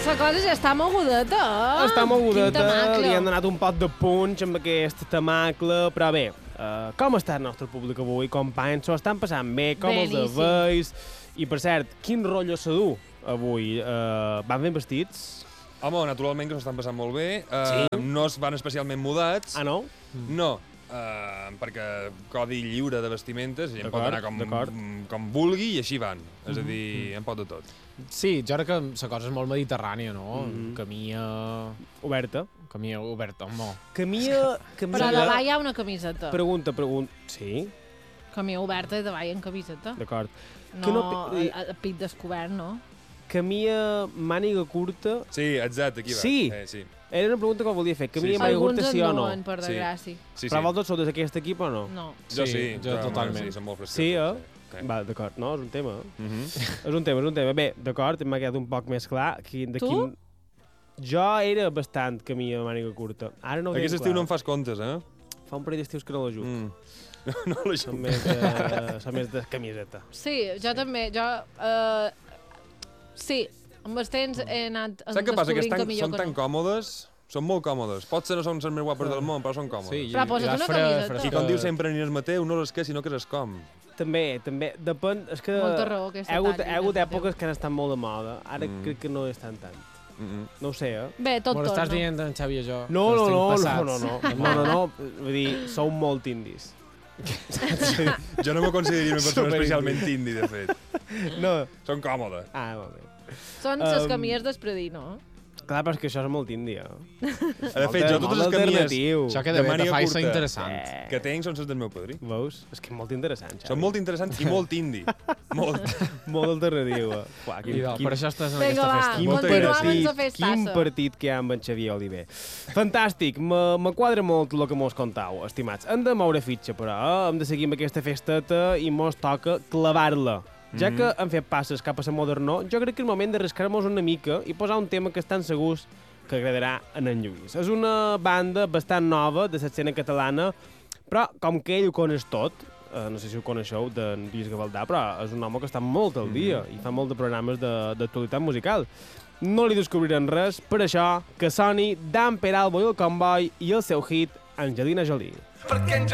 la cosa ja està mogudeta, Està mogudeta, li han donat un pot de punx amb aquest temacle, però bé, com està el nostre públic avui, companys? S'ho estan passant bé, com els veus? I, per cert, quin rotllo se du avui? Van ben vestits? Home, naturalment que s'ho estan passant molt bé. Sí? No es van especialment mudats. Ah, no? No, perquè codi lliure de vestimentes, i en pot anar com vulgui i així van. És a dir, en pot de tot. Sí, jo crec que la cosa és molt mediterrània, no? Camia... Oberta. Camia oberta, home. Camia... Però a davall hi ha una camiseta. Pregunta. Sí? Camia oberta i davall en camiseta. D'acord. No, el pit descobert, no? Camia màniga curta... Sí, exacte, aquí va. Sí? Sí. Era una pregunta que volia fer. Camia màniga curta, sí o no? Alguns en per desgràcia. Sí. Però vosaltres sou d'aquest equip o no? No. Jo sí, jo totalment. Sí, som molt frescos. Sí, Va, d'acord. No, és un tema. És un tema. Bé, d'acord, m'ha quedat un poc més clar. Tu? Jo era bastant camia màniga curta. Ara no ho Aquest estiu no em fas comptes, eh? Fa un parell d'estius que no l'ajut. No l'ajut. Som més de camiseta. Sí, jo també. Sí, amb els temps he anat Saps què passa? Que descobrint que millor són que tan no. còmodes, són molt còmodes. Potser no són les més guapes del món, però són còmodes. Sí, Però posa't una camiseta. I com diu sempre Inés Mateu, no és que, sinó que és com. També, depèn... És que Molta raó, aquesta hi ha hagut èpoques que han estat molt de moda. Ara crec que no és tant. No ho sé, Bé, tot M'ho estàs torna. dient, en Xavi i jo. No. Vull dir, sou molt indis. Jo no m'ho consideraria una persona especialment indi, de fet. No. Són còmodes. Ah, molt bé. Són les camies d'Espredí, no? Clar, però és que això és molt indi, De fet, jo totes les camies això que de màniga fa curta interessant. que tenc són les del meu padrí. Veus? És que és molt interessant, Xavi. Són molt interessants i molt indi. Molt. Molt alternativa. Per això estàs en Vinga, aquesta va, festa. continuem amb la festassa. Quin partit que hi ha amb en Xavier Oliver. Fantàstic, me quadra molt el que mos contau, estimats. Hem de moure fitxa, però hem de seguir amb aquesta festeta i mos toca clavar-la. Ja que hem fet passes cap a la modernó, jo crec que és el moment d'arriscar-nos una mica i posar un tema que estan segurs que agradarà a en Lluís. És una banda bastant nova de l'escena catalana, però com que ell ho coneix tot, no sé si ho coneixeu, d'en Lluís Gavaldà, però és un home que està molt al dia i fa molt de programes d'actualitat musical. No li descobrirem res, per això que soni Dan Peralbo i el Comboi i el seu hit Angelina Jolie.